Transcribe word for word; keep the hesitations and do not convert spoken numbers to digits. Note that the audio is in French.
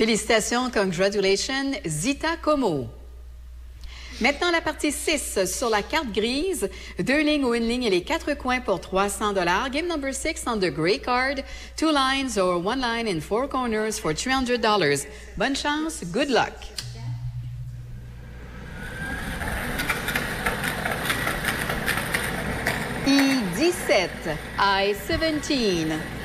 Félicitations, congratulations, Zita Como. Maintenant, la partie six sur la carte grise. Deux lignes ou une ligne et les quatre coins pour trois cents dollars. Game number six on the gray card. Two lines or one line in four corners for three hundred dollars. Bonne chance, good luck. E dix-sept, I seventeen.